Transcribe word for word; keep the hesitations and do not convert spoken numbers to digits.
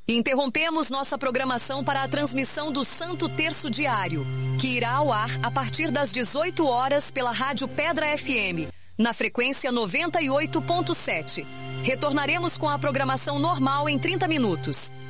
Interrompemos nossa programação para a transmissão do Santo Terço Diário, que irá ao ar a partir das dezoito horas pela Rádio Pedra F M, na frequência noventa e oito ponto sete. Retornaremos com a programação normal em trinta minutos.